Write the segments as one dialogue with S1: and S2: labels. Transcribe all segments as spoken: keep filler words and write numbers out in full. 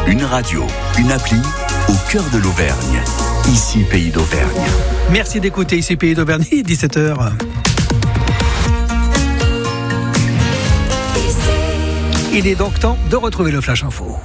S1: Une radio, une appli au cœur de l'Auvergne. Ici, Pays d'Auvergne.
S2: Merci d'écouter Ici, Pays d'Auvergne, dix-sept heures. Il est donc temps de retrouver le Flash Info.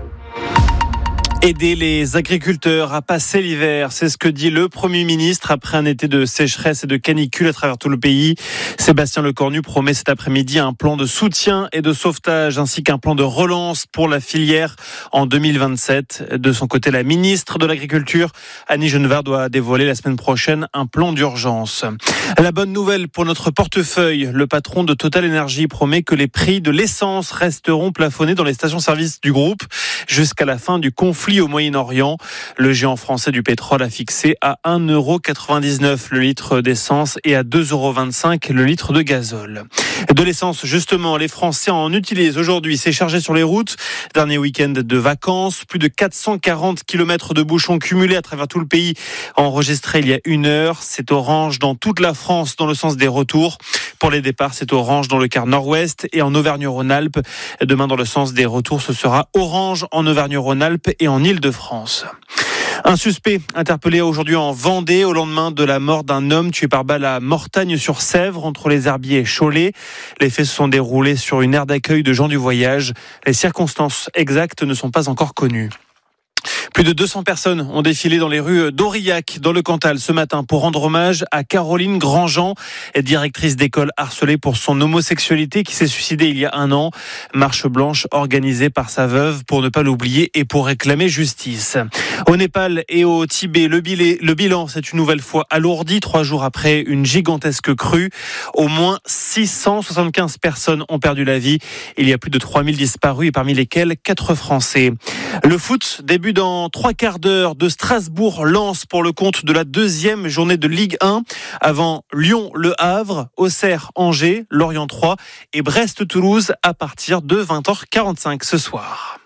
S3: Aider les agriculteurs à passer l'hiver, c'est ce que dit le Premier ministre après un été de sécheresse et de canicule à travers tout le pays. Sébastien Lecornu promet cet après-midi un plan de soutien et de sauvetage ainsi qu'un plan de relance pour la filière en deux mille vingt-sept. De son côté, la ministre de l'Agriculture, Annie Genevard, doit dévoiler la semaine prochaine un plan d'urgence. La bonne nouvelle pour notre portefeuille, le patron de Total Energy promet que les prix de l'essence resteront plafonnés dans les stations-service du groupe jusqu'à la fin du conflit au Moyen-Orient. Le géant français du pétrole a fixé à un euro quatre-vingt-dix-neuf le litre d'essence et à deux euros vingt-cinq le litre de gazole. De l'essence, justement, les Français en utilisent aujourd'hui. C'est chargé sur les routes. Dernier week-end de vacances, plus de quatre cent quarante kilomètres de bouchons cumulés à travers tout le pays enregistrés il y a une heure. C'est orange dans toute la France dans le sens des retours. Pour les départs, c'est orange dans le quart nord-ouest et en Auvergne-Rhône-Alpes. Demain, dans le sens des retours, ce sera orange en Auvergne-Rhône-Alpes et en Île-de-France. Un suspect interpellé aujourd'hui en Vendée au lendemain de la mort d'un homme tué par balle à Mortagne-sur-Sèvre entre les Herbiers et Cholet. Les faits se sont déroulés sur une aire d'accueil de gens du voyage. Les circonstances exactes ne sont pas encore connues. Plus de deux cents personnes ont défilé dans les rues d'Aurillac, dans le Cantal, ce matin pour rendre hommage à Caroline Grandjean, directrice d'école harcelée pour son homosexualité qui s'est suicidée il y a un an. Marche blanche organisée par sa veuve pour ne pas l'oublier et pour réclamer justice. Au Népal et au Tibet, le, bilé, le bilan s'est une nouvelle fois alourdi, trois jours après une gigantesque crue. Au moins six cent soixante-quinze personnes ont perdu la vie. Il y a plus de trois mille disparus et parmi lesquels quatre Français. Le foot débute dans trois quarts d'heure de Strasbourg-Lens pour le compte de la deuxième journée de Ligue un. Avant Lyon-Le Havre, Auxerre-Angers, Lorient trois et Brest-Toulouse à partir de vingt heures quarante-cinq ce soir.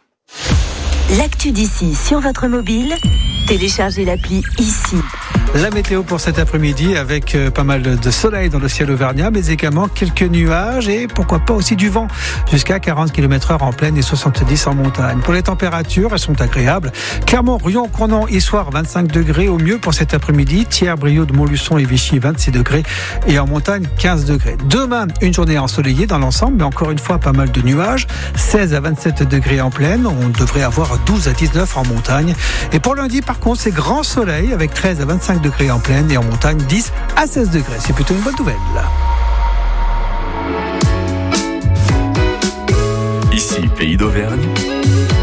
S4: L'actu d'ici sur votre mobile, téléchargez l'appli ici.
S2: La météo pour cet après-midi avec pas mal de soleil dans le ciel auvergnat, mais également quelques nuages et pourquoi pas aussi du vent jusqu'à quarante kilomètres heure en plaine et soixante-dix en montagne. Pour les températures, elles sont agréables. Clermont, Rion, Cournon, Issoire, vingt-cinq degrés au mieux pour cet après-midi. Thiers, Brioude, Montluçon et Vichy, vingt-six degrés et en montagne, quinze degrés. Demain, une journée ensoleillée dans l'ensemble, mais encore une fois, pas mal de nuages. seize à vingt-sept degrés en plaine. On devrait avoir douze à dix-neuf en montagne. Et pour lundi, par contre, c'est grand soleil avec treize à vingt-cinq degrés en plaine et en montagne dix à seize degrés. C'est plutôt une bonne nouvelle.
S1: Ici, Pays d'Auvergne.